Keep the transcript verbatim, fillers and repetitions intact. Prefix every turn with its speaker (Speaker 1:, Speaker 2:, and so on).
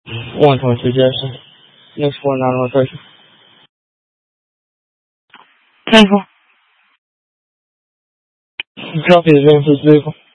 Speaker 1: one twenty-two Jefferson. Next four nine location. ten four. Copy the vehicle.